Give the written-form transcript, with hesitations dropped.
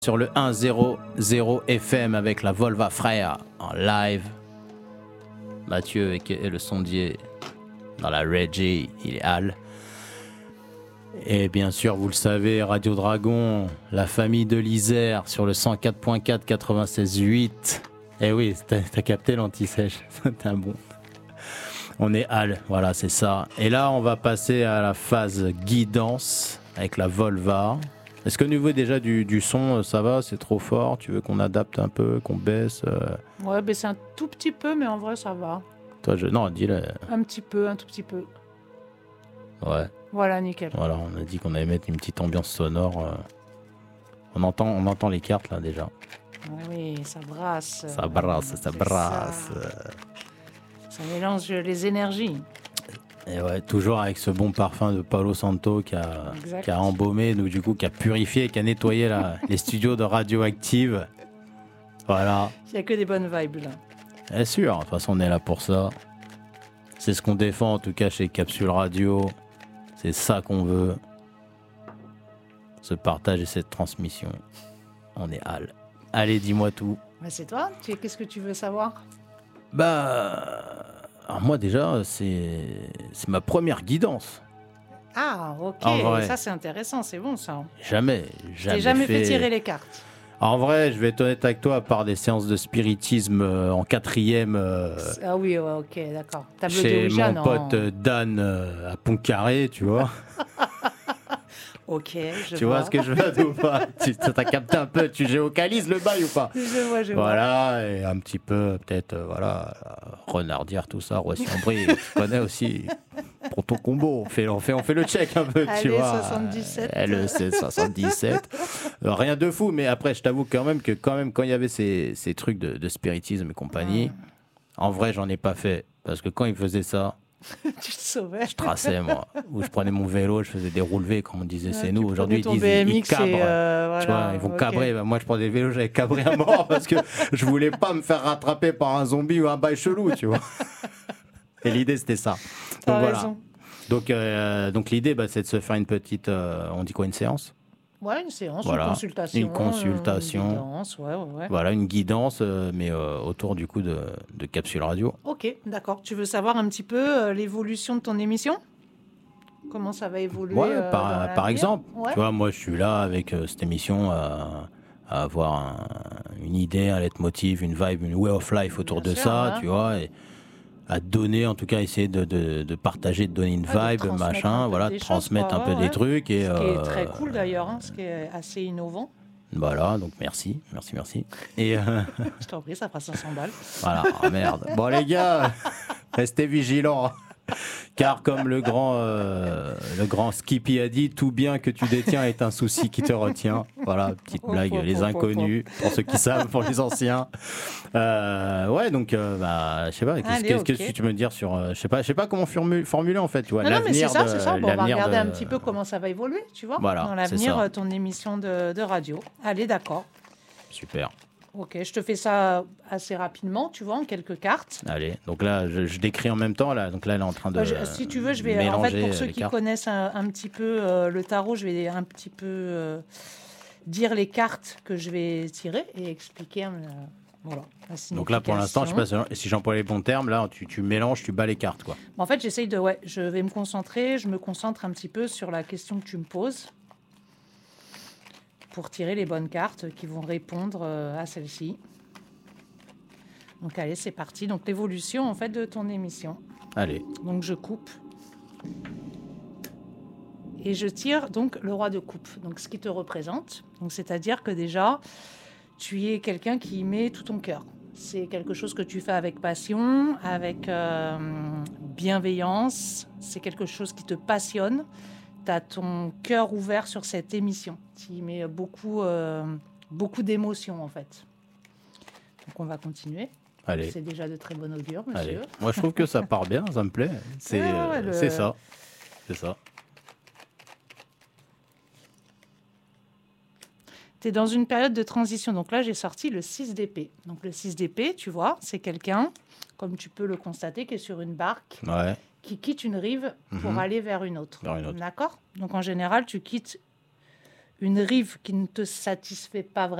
Sur le 100 FM avec la Volva Frère en live. Mathieu et le sondier dans la Reggie, il est Al. Et bien sûr, vous le savez, Radio Dragon, la famille de l'Isère sur le 104.4 96.8. Eh oui, t'as capté l'anti-sèche, t'es un bon. On est Al, voilà, c'est ça. Et là, on va passer à la phase guidance avec la Volva. Est-ce qu'au niveau déjà du son, ça va? C'est trop fort? Tu veux qu'on adapte un peu, qu'on baisse? Ouais, mais c'est un tout petit peu, mais en vrai, ça va. Toi, non, dis-le. Un petit peu, un tout petit peu. Ouais. Voilà, nickel. Voilà, on a dit qu'on allait mettre une petite ambiance sonore. On entend les cartes, là, déjà. Oui, ça brasse. Ça brasse, ça brasse. Ça mélange les énergies. Et ouais, toujours avec ce bon parfum de Palo Santo qui a embaumé, donc du coup qui a purifié, qui a nettoyé les studios de Radioactive. Voilà. Il n'y a que des bonnes vibes là. Bien sûr, de toute façon on est là pour ça. C'est ce qu'on défend en tout cas chez Capsule Radio. C'est ça qu'on veut. Ce partage et cette transmission. On est Al. Allez, dis-moi tout. Bah, c'est toi, qu'est-ce que tu veux savoir? Alors moi déjà, c'est ma première guidance. Ah, ok, ça c'est intéressant, c'est bon ça. Jamais T'es jamais fait tirer les cartes. En vrai, je vais être honnête avec toi, à part des séances de spiritisme en 4e. Ah oui, ouais, ok, d'accord. Chez mon pote Dan à Pontcarré, tu vois. Ok, tu vois ce que je veux ou pas? Tu t'as capté un peu, tu géocalises le bail ou pas? Je vois. Voilà, et un petit peu, peut-être, Renardière, tout ça, Roissy-en-Brie, tu connais aussi. Pour ton combo, on fait le check un peu, tu vois. 77. Le 77. Rien de fou, mais après, je t'avoue quand même quand il y avait ces trucs de spiritisme et compagnie, en vrai, j'en ai pas fait. Parce que quand ils faisaient ça, tu te sauvais. Je traçais, moi. Ou je prenais mon vélo, je faisais des roues-levées, comme on disait, c'est nous. Aujourd'hui, ils disent BMX ils cabrent. voilà, tu vois, ils vont cabrer. Moi, je prenais des vélos, j'avais cabré à mort parce que je voulais pas me faire rattraper par un zombie ou un bail chelou, tu vois. Et l'idée, c'était ça. Donc, voilà. Donc l'idée, c'est de se faire une petite, on dit quoi, une séance? Ouais, une séance, voilà. Une consultation. Une guidance, ouais. Voilà, une guidance, mais autour du coup de Capsule Radio. Ok, d'accord. Tu veux savoir un petit peu l'évolution de ton émission? Comment ça va évoluer? Ouais, par exemple. Ouais. Tu vois, moi, je suis là avec cette émission à avoir une idée, un leitmotiv, une vibe, une way of life autour de ça, tu vois, et à donner, en tout cas, essayer de partager, de donner une vibe, machin, voilà, de transmettre un peu des trucs. Et, ce qui est très cool d'ailleurs, ce qui est assez innovant. Voilà, donc merci. Et je t'en prie, ça fera 500 balles. Voilà, merde. Bon les gars, restez vigilants. Car comme le grand Skippy a dit, tout bien que tu détiens est un souci qui te retient. Voilà, petite blague, les inconnus, pour ceux qui savent, pour les anciens. Ouais, donc, je sais pas, qu'est-ce que tu veux me dire sur... je sais pas comment formuler en fait, tu vois, l'avenir de... Non, mais c'est ça. Bon, on va regarder un petit peu comment ça va évoluer, tu vois, voilà, dans l'avenir, ton émission de radio. Allez, d'accord. Super. Ok, je te fais ça assez rapidement, tu vois, en quelques cartes. Allez, donc là, je décris en même temps. Là, donc là, elle est en train de si tu veux, je vais, en fait, pour ceux qui connaissent un petit peu le tarot, je vais un petit peu dire les cartes que je vais tirer et expliquer. Voilà. Donc là, pour l'instant, je sais pas si j'emploie les bons termes. Là, tu mélanges, tu bats les cartes, quoi. En fait, j'essaye de, je vais me concentrer. Je me concentre un petit peu sur la question que tu me poses, pour tirer les bonnes cartes qui vont répondre à celle-ci. Donc allez, c'est parti. Donc l'évolution en fait de ton émission. Allez. Donc je coupe. Et je tire donc le roi de coupe. Donc ce qui te représente. Donc c'est-à-dire que déjà, tu es quelqu'un qui y met tout ton cœur. C'est quelque chose que tu fais avec passion, avec bienveillance. C'est quelque chose qui te passionne. Tu as ton cœur ouvert sur cette émission. Tu y mets beaucoup d'émotions, en fait. Donc, on va continuer. Allez. C'est déjà de très bon augure, monsieur. Allez. Moi, je trouve que ça part bien, ça me plaît. C'est ça. C'est ça. Tu es dans une période de transition. Donc là, j'ai sorti le 6 d'épée. Donc, le 6 d'épée, tu vois, c'est quelqu'un, comme tu peux le constater, qui est sur une barque. Ouais. Qui quitte une rive pour aller vers une autre. D'accord ? Donc, en général, tu quittes une rive qui ne te satisfait pas